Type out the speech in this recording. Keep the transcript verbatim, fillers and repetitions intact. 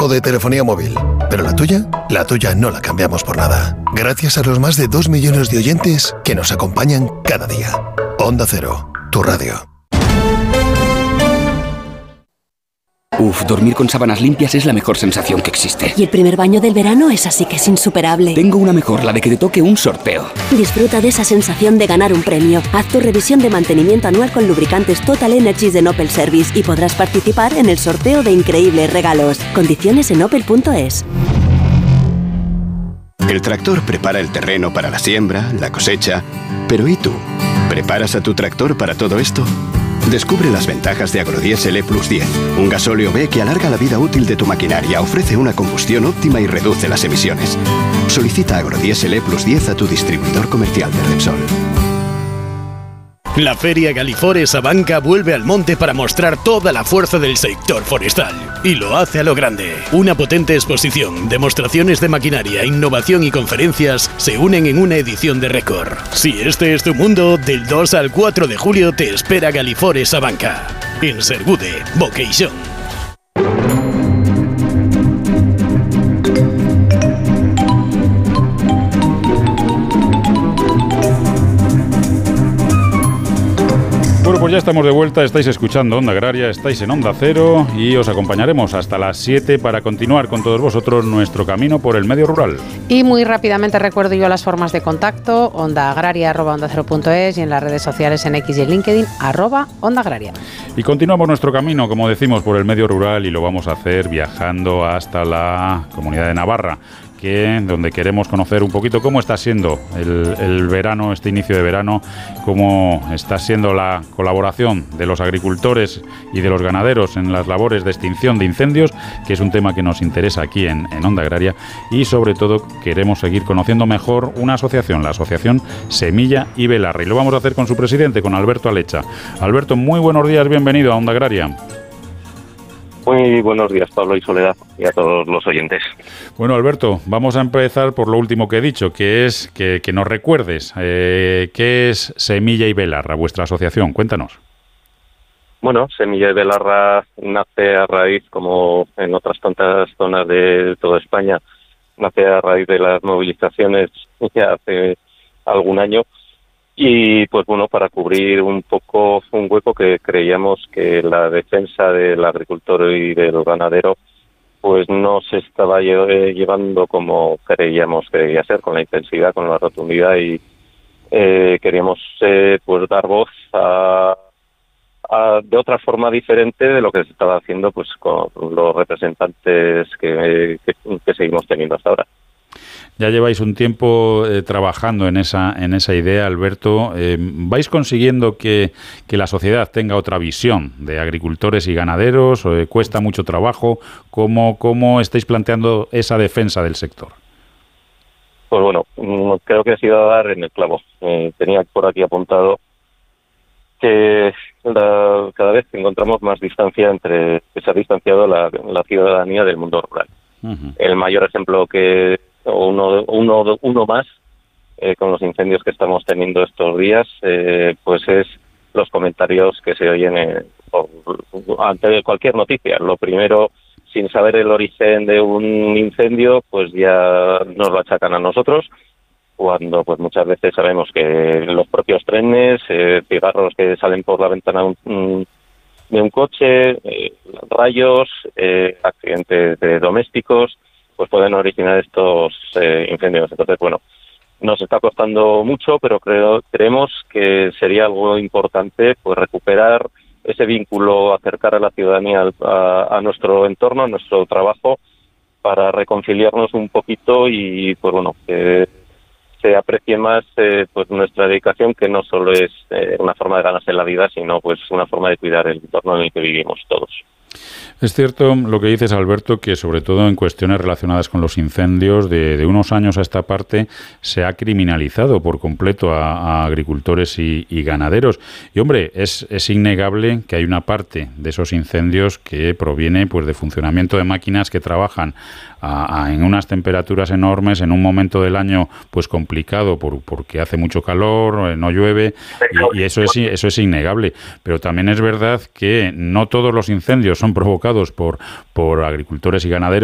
o de telefonía móvil. Pero la tuya, la tuya no la cambiamos por nada. Gracias a los más de dos millones de oyentes que nos acompañan cada día. Onda Cero, tu radio. Uf, dormir con sábanas limpias es la mejor sensación que existe. Y el primer baño del verano es así que es insuperable. Tengo una mejor, la de que te toque un sorteo. Disfruta de esa sensación de ganar un premio. Haz tu revisión de mantenimiento anual con lubricantes Total Energies de Opel Service y podrás participar en el sorteo de increíbles regalos. Condiciones en opel punto es. El tractor prepara el terreno para la siembra, la cosecha. Pero ¿y tú? ¿Preparas a tu tractor para todo esto? Descubre las ventajas de Agrodiesel E Plus diez, un gasóleo B que alarga la vida útil de tu maquinaria, ofrece una combustión óptima y reduce las emisiones. Solicita Agrodiesel E Plus diez a tu distribuidor comercial de Repsol. La Feria Galifores Abanca vuelve al monte para mostrar toda la fuerza del sector forestal. Y lo hace a lo grande. Una potente exposición, demostraciones de maquinaria, innovación y conferencias se unen en una edición de récord. Si este es tu mundo, del dos al cuatro de julio te espera Galifores Abanca. En Sergude, Vocation. Bueno, pues ya estamos de vuelta, estáis escuchando Onda Agraria, estáis en Onda Cero y os acompañaremos hasta las siete para continuar con todos vosotros nuestro camino por el medio rural. Y muy rápidamente recuerdo yo las formas de contacto: onda agraria arroba onda cero punto es y en las redes sociales en X y en LinkedIn arroba Onda Agraria. Y continuamos nuestro camino, como decimos, por el medio rural y lo vamos a hacer viajando hasta la Comunidad de Navarra, que, donde queremos conocer un poquito cómo está siendo el, el verano, este inicio de verano, cómo está siendo la colaboración de los agricultores y de los ganaderos en las labores de extinción de incendios, que es un tema que nos interesa aquí en, en Onda Agraria, y sobre todo queremos seguir conociendo mejor una asociación, la Asociación Semilla y Belarra, y lo vamos a hacer con su presidente, con Alberto Alecha. Alberto, muy buenos días, bienvenido a Onda Agraria. Muy buenos días, Pablo y Soledad, y a todos los oyentes. Bueno, Alberto, vamos a empezar por lo último que he dicho, que es que, que nos recuerdes eh, qué es Semilla y Belarra, vuestra asociación. Cuéntanos. Bueno, Semilla y Belarra nace a raíz, como en otras tantas zonas de toda España, nace a raíz de las movilizaciones ya hace algún año. Y pues bueno, para cubrir un poco un hueco que creíamos que la defensa del agricultor y del ganadero pues no se estaba llevando como creíamos que debía ser, con la intensidad, con la rotundidad, y eh, queríamos eh, pues dar voz a, a, de otra forma diferente de lo que se estaba haciendo pues con los representantes que, que, que seguimos teniendo hasta ahora. Ya lleváis un tiempo eh, trabajando en esa en esa idea, Alberto. Eh, ¿Vais consiguiendo que, que la sociedad tenga otra visión de agricultores y ganaderos? Eh, ¿Cuesta mucho trabajo? ¿Cómo, cómo estáis planteando esa defensa del sector? Pues bueno, creo que ha sido a dar en el clavo. Eh, tenía por aquí apuntado que la, cada vez encontramos más distancia entre que se ha distanciado la, la ciudadanía del mundo rural. Uh-huh. El mayor ejemplo que uno uno uno más eh, con los incendios que estamos teniendo estos días eh, pues es los comentarios que se oyen eh, por, ante cualquier noticia. Lo primero, sin saber el origen de un incendio, pues ya nos lo achacan a nosotros, cuando pues muchas veces sabemos que los propios trenes, eh, cigarros que salen por la ventana de un, de un coche, eh, rayos, eh, accidentes de domésticos, pues pueden originar estos eh, incendios. Entonces, bueno, nos está costando mucho, pero creo creemos que sería algo importante pues recuperar ese vínculo, acercar a la ciudadanía a, a nuestro entorno, a nuestro trabajo, para reconciliarnos un poquito y, pues bueno, que se aprecie más eh, pues nuestra dedicación, que no solo es eh, una forma de ganarse la vida, sino pues una forma de cuidar el entorno en el que vivimos todos. Es cierto lo que dices, Alberto, que sobre todo en cuestiones relacionadas con los incendios, de, de unos años a esta parte se ha criminalizado por completo a, a agricultores y, y ganaderos. Y hombre, es, es innegable que hay una parte de esos incendios que proviene pues de funcionamiento de máquinas que trabajan a, a, en unas temperaturas enormes, en un momento del año pues complicado por, porque hace mucho calor, no llueve, y, y eso es eso es innegable. Pero también es verdad que no todos los incendios son provocados por, por agricultores y ganaderos.